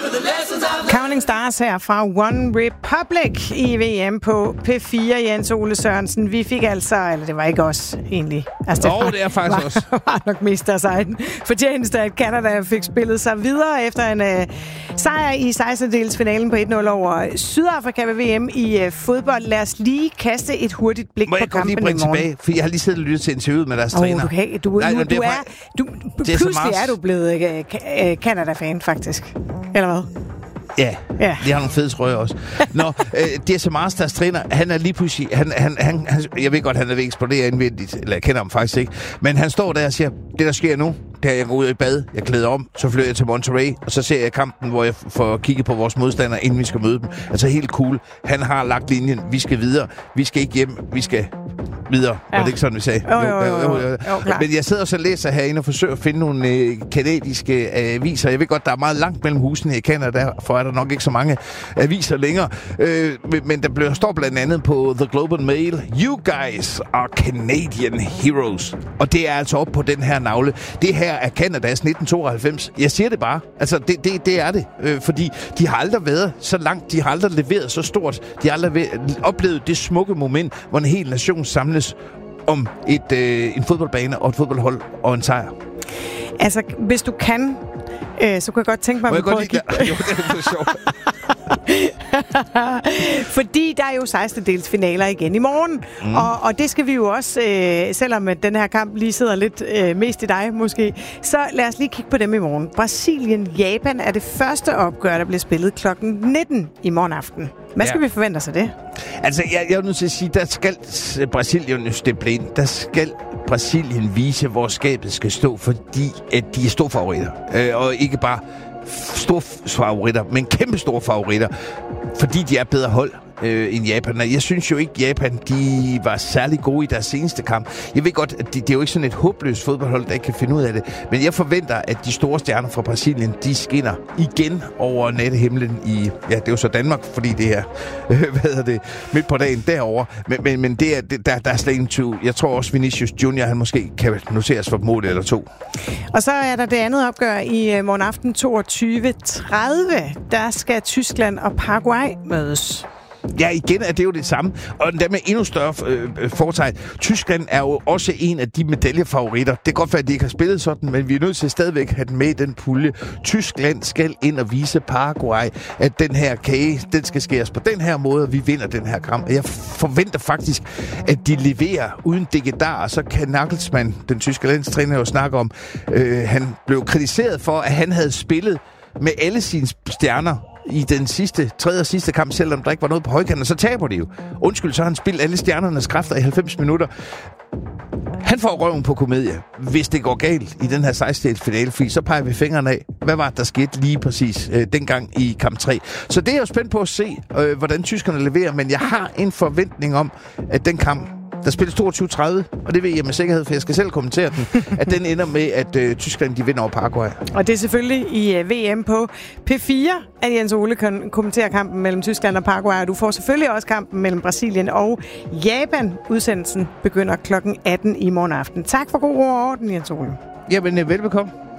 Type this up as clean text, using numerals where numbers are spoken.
Counting Stars her fra One Republic i VM på P4. Jens Ole Sørensen, vi fik altså, eller det var ikke os egentlig. Altså, det er faktisk også. var nok mest deres egen fortjeneste, at Canada fik spillet sig videre efter en sejr i 16-delsfinalen på 1-0 over Sydafrika ved VM i fodbold. Lad os lige kaste et hurtigt blik på kampen i morgen. Må jeg lige bringe tilbage, for jeg har lige siddet og lyttet til interviewet med deres træner. Pludselig er du blevet Canada-fan, faktisk. Eller hvad? Ja, de har nogle fede trøjer også. D.S. Mars, deres træner, han er lige pludselig... Han, jeg ved godt, han er ved at eksplodere indvendigt, eller jeg kender ham faktisk ikke, men han står der og siger, det der sker nu, det er, jeg går ud i bad, jeg klæder om, så flytter jeg til Monterrey, og så ser jeg kampen, hvor jeg får kigget på vores modstandere, inden vi skal møde dem. Altså helt cool. Han har lagt linjen, vi skal videre, vi skal ikke hjem, vi skal videre. Ja. Var det ikke sådan, vi sagde? Jo, men jeg sidder også og læser herinde og forsøger at finde nogle kanadiske aviser. Jeg ved godt, der er meget langt mellem husene i Canada, derfor er der nok ikke så mange aviser længere. Men der står blandt andet på The Globe and Mail, You guys are Canadian heroes. Og det er altså op på den her navle. Det her er Canadas 1992. Jeg siger det bare. Altså, det er det. Fordi de har aldrig været så langt. De har aldrig leveret så stort. De har aldrig oplevet det smukke moment, hvor en hel nation samles om en fodboldbane og et fodboldhold og en sejr. Altså, hvis du kan, så kunne jeg godt tænke mig... Jo, det er sjovt. Fordi der er jo 16-dels finaler igen i morgen. Og det skal vi jo også, selvom den her kamp lige sidder lidt mest i dig måske, så lad os lige kigge på dem i morgen. Brasilien-Japan er det første opgør, der bliver spillet klokken 19 i morgen aften. Hvad skal vi forvente os af det? Altså, jeg er nødt til at sige, der skal Brasilien steppe ind. Der skal Brasilien vise, hvor skabet skal stå, fordi at de er store favoritter. Og ikke bare store favoritter, men kæmpe store favoritter, fordi de er bedre hold end Japan. Jeg synes jo ikke, Japan de var særlig gode i deres seneste kamp. Jeg ved godt, at det er jo ikke sådan et håbløst fodboldhold, der ikke kan finde ud af det, men jeg forventer, at de store stjerner fra Brasilien, de skinner igen over nattehimlen i, ja, det er jo så Danmark, fordi det er, midt på dagen derovre. Men det er, der er slet ingen tvivl. Jeg tror også, Vinicius Junior, han måske kan noteres for et mål eller to. Og så er der det andet opgør i morgen aften 22:30. Der skal Tyskland og Paraguay mødes. Ja, igen er det jo det samme. Og der med endnu større foretegn. Tyskland er jo også en af de medaljefavoritter. Det kan godt være, at de ikke har spillet sådan, men vi er nødt til stadigvæk at have den med i den pulje. Tyskland skal ind og vise Paraguay, at den her kage, den skal skæres på den her måde, og vi vinder den her kamp. Og jeg forventer faktisk, at de leverer uden Degedar, og så kan Nagelsmann, den tyske landstræner, jo snakke om, han blev kritiseret for, at han havde spillet med alle sine stjerner i den tredje og sidste kamp, selvom der ikke var noget på højkanten, så taber de jo. Undskyld, så har han spillet alle stjernernes kræfter i 90 minutter. Han får røven på komedie, hvis det går galt i den her 16-dels finale, fordi så peger vi fingrene af. Hvad var det, der skete lige præcis dengang i kamp 3? Så det er jeg jo spændt på at se, hvordan tyskerne leverer, men jeg har en forventning om, at den kamp, der spilles 22:30, og det ved jeg med sikkerhed, for jeg skal selv kommentere den, at den ender med, at Tyskland de vinder over Paraguay. Og det er selvfølgelig i VM på P4, at Jens Ole kan kommentere kampen mellem Tyskland og Paraguay, og du får selvfølgelig også kampen mellem Brasilien og Japan. Udsendelsen begynder klokken 18 i morgen aften. Tak for god ro og orden, Jens Ole. Jamen, velbekomme.